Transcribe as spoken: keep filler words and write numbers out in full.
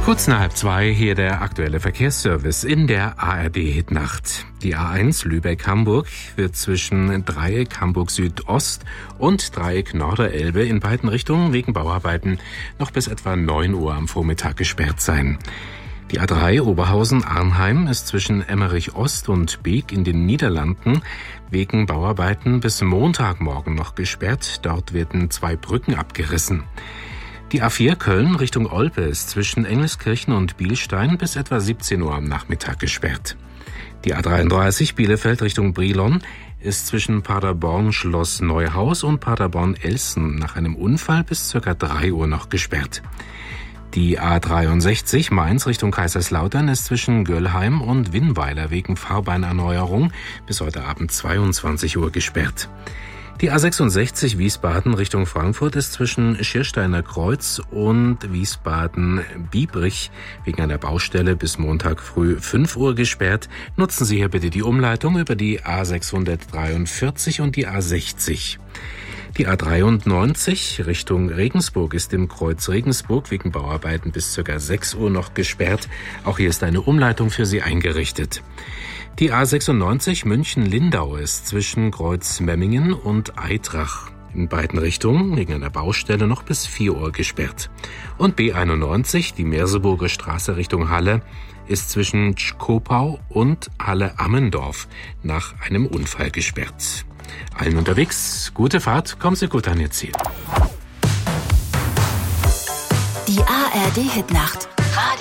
Kurz nach halb zwei, hier der aktuelle Verkehrsservice in der A R D-Hitnacht. Die A eins Lübeck-Hamburg wird zwischen Dreieck Hamburg Südost und Dreieck Norderelbe in beiden Richtungen wegen Bauarbeiten noch bis etwa neun Uhr am Vormittag gesperrt sein. Die A drei Oberhausen-Arnheim ist zwischen Emmerich Ost und Beek in den Niederlanden wegen Bauarbeiten bis Montagmorgen noch gesperrt. Dort werden zwei Brücken abgerissen. Die A vier Köln Richtung Olpe ist zwischen Engelskirchen und Bielstein bis etwa siebzehn Uhr am Nachmittag gesperrt. Die A dreiunddreißig Bielefeld Richtung Brilon ist zwischen Paderborn Schloss Neuhaus und Paderborn Elsen nach einem Unfall bis ca. drei Uhr noch gesperrt. Die A dreiundsechzig Mainz Richtung Kaiserslautern ist zwischen Göllheim und Winnweiler wegen Fahrbahn-Erneuerung bis heute Abend zweiundzwanzig Uhr gesperrt. Die A sechsundsechzig Wiesbaden Richtung Frankfurt ist zwischen Schiersteiner Kreuz und Wiesbaden-Biebrich wegen einer Baustelle bis Montag früh fünf Uhr gesperrt. Nutzen Sie hier bitte die Umleitung über die A sechshundertdreiundvierzig und die A sechzig. Die A dreiundneunzig Richtung Regensburg ist im Kreuz Regensburg wegen Bauarbeiten bis ca. sechs Uhr noch gesperrt. Auch hier ist eine Umleitung für Sie eingerichtet. Die A sechsundneunzig München-Lindau ist zwischen Kreuz Memmingen und Eitrach in beiden Richtungen wegen einer Baustelle noch bis vier Uhr gesperrt. Und B einundneunzig, die Merseburger Straße Richtung Halle, ist zwischen Tschkopau und Halle-Ammendorf nach einem Unfall gesperrt. Allen unterwegs, gute Fahrt, kommen Sie gut an Ihr Ziel. Die A R D-Hitnacht.